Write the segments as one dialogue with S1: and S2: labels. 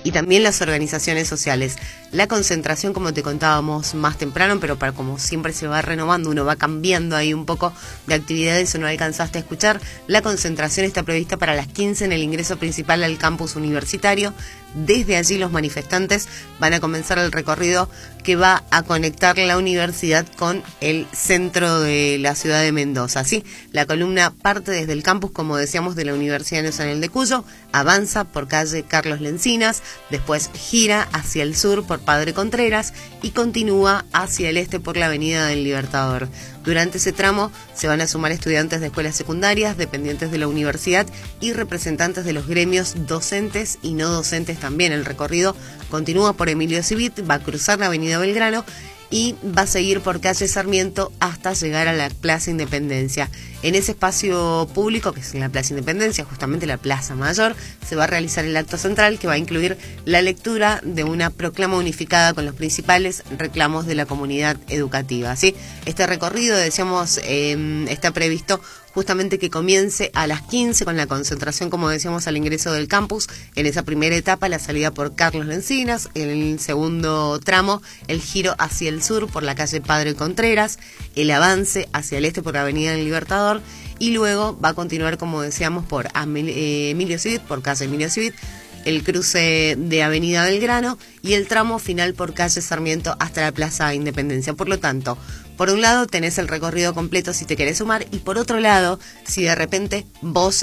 S1: y también las organizaciones sociales. La concentración, como te contábamos más temprano, pero para como siempre se va renovando, uno va cambiando ahí un poco de actividades o no alcanzaste a escuchar, la concentración está prevista para las 15 en el ingreso principal al campus universitario. Desde allí los manifestantes van a comenzar el recorrido que va a conectar la universidad con el centro de la ciudad de Mendoza. ¿Sí? La columna parte desde el campus, como decíamos, de la Universidad Nacional de Cuyo, avanza por calle Carlos Lencinas, después gira hacia el sur por Padre Contreras y continúa hacia el este por la Avenida del Libertador. Durante ese tramo se van a sumar estudiantes de escuelas secundarias, dependientes de la universidad y representantes de los gremios docentes y no docentes también. El recorrido continúa por Emilio Civit, va a cruzar la Avenida Belgrano y va a seguir por calle Sarmiento hasta llegar a la Plaza Independencia. En ese espacio público, que es la Plaza Independencia, justamente la Plaza Mayor, se va a realizar el acto central que va a incluir la lectura de una proclama unificada con los principales reclamos de la comunidad educativa. ¿Sí? Este recorrido, decíamos, está previsto justamente que comience a las 15 con la concentración, como decíamos, al ingreso del campus. En esa primera etapa, la salida por Carlos Lencinas. En el segundo tramo, el giro hacia el sur por la calle Padre Contreras. El avance hacia el este por la Avenida del Libertador. Y luego va a continuar, como decíamos, por Emilio Civit, por calle Emilio Civit, el cruce de Avenida Belgrano y el tramo final por calle Sarmiento hasta la Plaza Independencia. Por lo tanto, por un lado tenés el recorrido completo si te querés sumar, y por otro lado, si de repente vos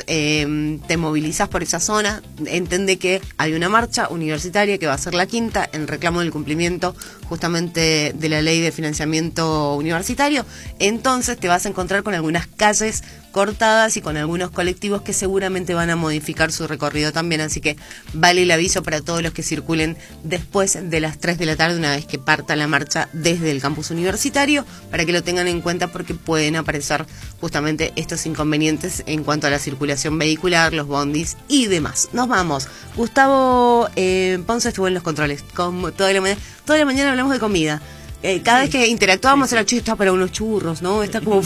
S1: te movilizás por esa zona, entendé que hay una marcha universitaria que va a ser la quinta en reclamo del cumplimiento justamente de la ley de financiamiento universitario. Entonces te vas a encontrar con algunas calles cortadas y con algunos colectivos que seguramente van a modificar su recorrido también, así que vale el aviso para todos los que circulen después de las 3 de la tarde, una vez que parta la marcha desde el campus universitario, para que lo tengan en cuenta porque pueden aparecer justamente estos inconvenientes en cuanto a la circulación vehicular, los bondis y demás. Nos vamos. Gustavo Ponce estuvo en los controles, como toda la mañana hablamos de comida. Cada vez que interactuábamos era está para unos churros, ¿no? Está como...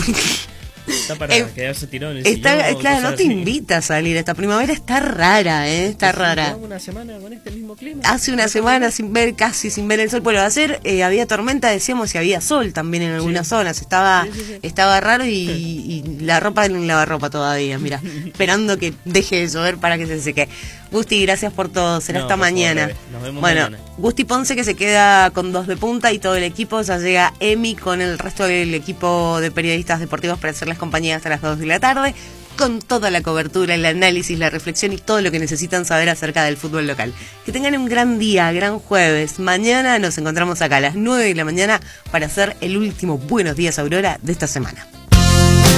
S2: Está para quedarse tirado en el
S1: está,
S2: sillón,
S1: claro, no te invita a salir. Esta primavera está rara, está rara.
S2: Una semana con este mismo clima.
S1: Hace una semana sin ver el sol. Bueno, ayer había tormenta, decíamos, y había sol también en algunas zonas. Estaba raro y la ropa en un lavarropa todavía, mira, esperando que deje de llover para que se seque. Gusti, gracias por todo. Será hasta mañana.
S2: Nos vemos
S1: mañana.
S2: Mañana.
S1: Gusti Ponce, que se queda con 2 de punta, y todo el equipo. Ya llega Emi con el resto del equipo de periodistas deportivos para hacerles compañía hasta las 2 de la tarde, con toda la cobertura, el análisis, la reflexión y todo lo que necesitan saber acerca del fútbol local. Que tengan un gran día, gran jueves. Mañana nos encontramos acá a las 9 de la mañana para hacer el último Buenos Días Aurora de esta semana.